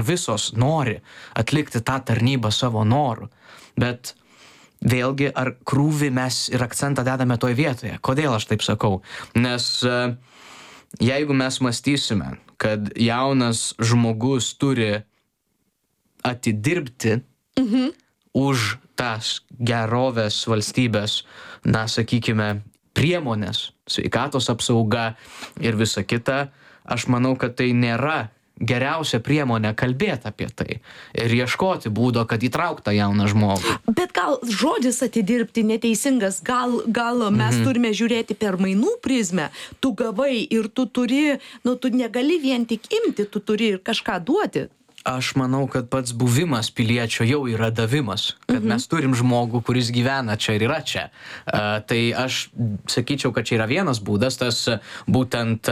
visos nori atlikti tą tarnybą savo noru. Bet vėlgi, ar krūvį mes ir akcentą dedame toj vietoje? Kodėl aš taip sakau? Nes jeigu mes mąstysime, kad jaunas žmogus turi atidirbti už tas gerovės valstybės, na, sakykime, priemonės, sveikatos apsauga ir visa kita, aš manau, kad tai nėra geriausia priemonė kalbėti apie tai ir ieškoti būdo, kad įtraukta jauną žmogų. Bet gal žodis atidirbti neteisingas, gal mes turime žiūrėti per mainų prizmę. Tu gavai ir tu turi, tu negali vien tik imti, tu turi ir kažką duoti. Aš manau, kad pats buvimas piliečio jau yra davimas, kad mes turim žmogų, kuris gyvena čia ir yra čia. Tai aš sakyčiau, kad čia yra vienas būdas, tas būtent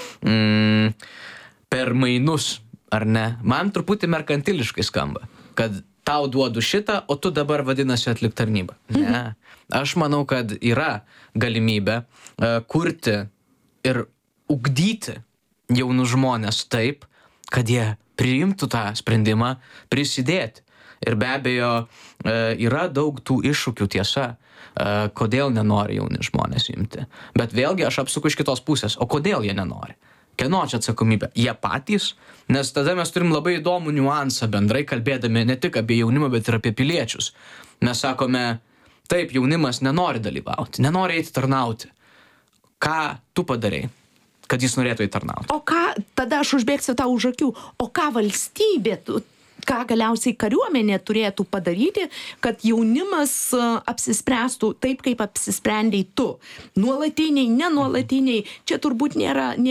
per mainus, ar ne? Man truputį merkantiliškai skamba, kad tau duodu šitą, o tu dabar vadinasi atlik tarnybą. Ne. Aš manau, kad yra galimybė kurti ir ugdyti jaunus žmonės taip, kad jie priimtų tą sprendimą, prisidėti. Ir be abejo, yra daug tų iššūkių, tiesa, kodėl nenori jauni žmonės imti. Bet vėlgi aš apsuku iš kitos pusės. O kodėl jie nenori? Kieno čia atsakomybė? Jie patys? Nes tada mes turim labai įdomų niuansą bendrai kalbėdami ne tik apie jaunimą, bet ir apie piliečius. Mes sakome, taip, jaunimas nenori dalyvauti, nenori eiti tarnauti. Ką tu padarei, kad jis norėtų įtarnauti? O ką, tada aš užbėgsiu tau už akių, o ką valstybė, ką galiausiai kariuomenė turėtų padaryti, kad jaunimas apsispręstų taip, kaip apsisprendei tu. Nuolatiniai, nenuolatiniai, čia turbūt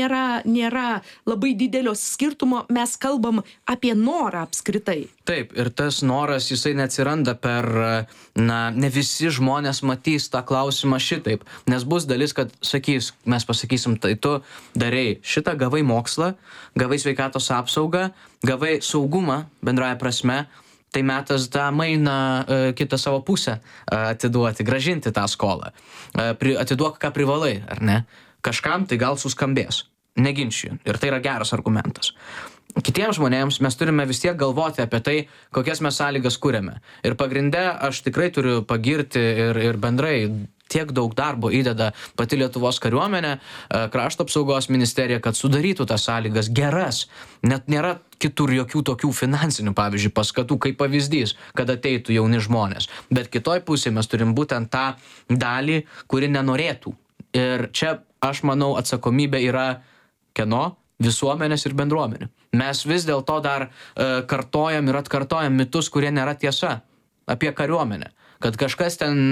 nėra labai didelio skirtumo, mes kalbam apie norą apskritai. Taip, ir tas noras, jisai neatsiranda per, ne visi žmonės matys tą klausimą šitaip, nes bus dalis, kad mes pasakysim, tai tu darei šitą, gavai mokslą, gavai sveikatos apsaugą, gavai saugumą bendraja prasme, tai metas tą mainą kitą savo pusę atiduoti, grąžinti tą skolą. Atiduok, ką privalai, ar ne? Kažkam tai gal suskambės, neginčiju, ir tai yra geras argumentas. Kitiems žmonėms mes turime vis tiek galvoti apie tai, kokias mes sąlygas kuriame. Ir pagrinde aš tikrai turiu pagirti ir bendrai tiek daug darbo įdeda pati Lietuvos kariuomenė, krašto apsaugos ministerija, kad sudarytų tas sąlygas geras. Net nėra kitur jokių tokių finansinių, pavyzdžiui, paskatų, kaip pavyzdys, kad ateitų jauni žmonės. Bet kitoj pusėje mes turim būtent tą dalį, kuri nenorėtų. Ir čia, aš manau, atsakomybė yra kieno? Visuomenės ir bendruomenių. Mes vis dėlto dar kartojam ir atkartojam mitus, kurie nėra tiesa apie kariuomenę. Kad kažkas ten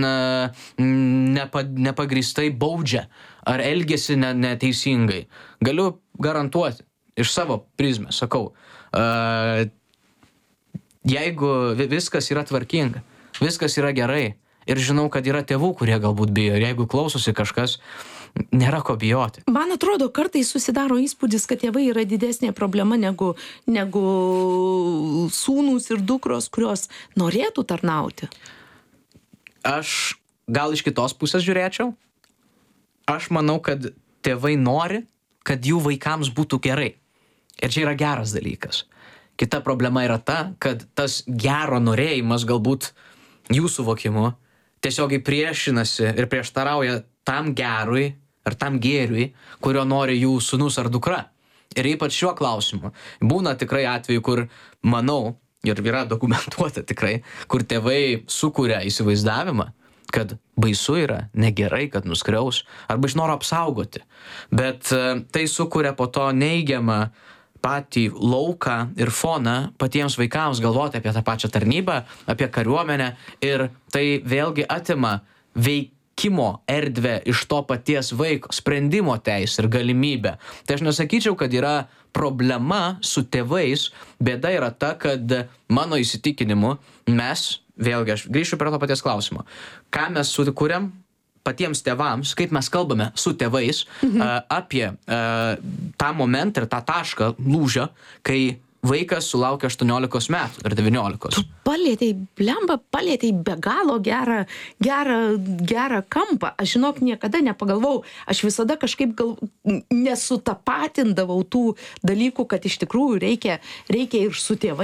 nepagrįstai baudžia ar elgiasi neteisingai. Galiu garantuoti iš savo prizmės, sakau, jeigu viskas yra tvarkinga, viskas yra gerai ir žinau, kad yra tėvų, kurie galbūt bijo ir jeigu klausosi kažkas, nėra ko bijoti. Man atrodo, kartais susidaro įspūdis, kad tėvai yra didesnė problema negu sūnūs ir dukros, kurios norėtų tarnauti. Aš gal iš kitos pusės žiūrėčiau. Aš manau, kad tėvai nori, kad jų vaikams būtų gerai. Ir čia yra geras dalykas. Kita problema yra ta, kad tas gero norėjimas galbūt jų suvokimu tiesiogiai priešinasi ir prieštarauja tam gerui ar tam gėriui, kurio nori jų sūnus ar dukra. Ir ypač šiuo klausimu. Būna tikrai atveju, kur manau, ir yra dokumentuota tikrai, kur tėvai sukuria įsivaizdavimą, kad baisu yra, negerai, kad nuskriaus, arba iš noro apsaugoti. Bet tai sukuria po to neigiamą patį lauką ir foną patiems vaikams galvoti apie tą pačią tarnybą, apie kariuomenę, ir tai vėlgi atima veikimo erdvę iš to paties vaiko, sprendimo teisę ir galimybę. Tai aš nesakyčiau, kad yra problema su tėvais, bėda yra ta, kad mano įsitikinimu mes, vėlgi aš grįšiu prie to paties klausimo, ką mes sukuriam patiems tėvams, kaip mes kalbame su tėvais apie tą momentą ir tą tašką lūžio, kai vaikas sulaukia 18 metų ar 19. Palietei be galo gerą kampą. Aš žinok, niekada nepagalvojau, aš visada kažkaip nesutapatindavau tų dalykų, kad iš tikrųjų reikia ir su tėvais